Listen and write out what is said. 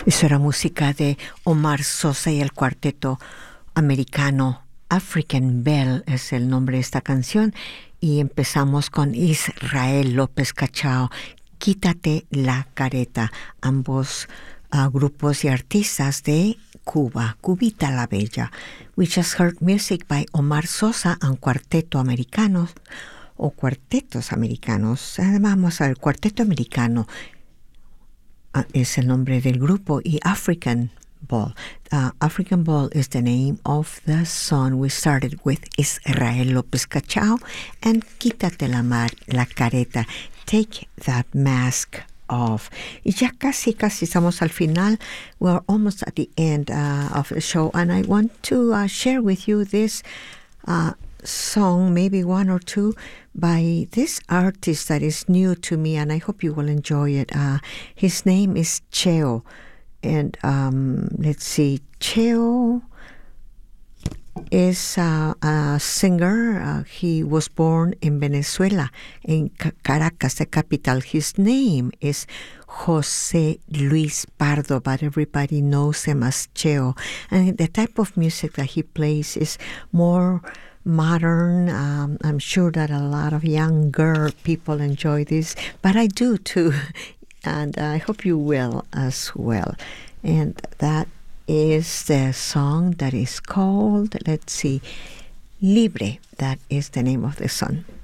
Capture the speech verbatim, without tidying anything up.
Eso era música de Omar Sosa y el cuarteto americano African Bell, es el nombre de esta canción. Y empezamos con Israel López Cachao, Quítate la careta, ambos uh, grupos y artistas de Cuba, Cubita la Bella. We just heard music by Omar Sosa and Cuarteto Americanos, o Cuartetos Americanos. Vamos a ver, Cuarteto Americano uh, es el nombre del grupo, y African Ball. Uh, African Ball is the name of the song. We started with Israel López Cachao and Quítate la, mar, la careta, Take that mask off. Y ya casi, casi estamos al final. We're almost at the end uh, of the show, and I want to uh, share with you this uh, song, maybe one or two, by this artist that is new to me, and I hope you will enjoy it. Uh, his name is Cheo. And um, let's see, Cheo is uh, a singer. Uh, he was born in Venezuela, in Caracas, the capital. His name is Jose Luis Pardo, but everybody knows him as Cheo. And the type of music that he plays is more modern. Um, I'm sure that a lot of younger people enjoy this, but I do too. And I hope you will as well. And that is the song that is called, let's see, Libre. That is the name of the song.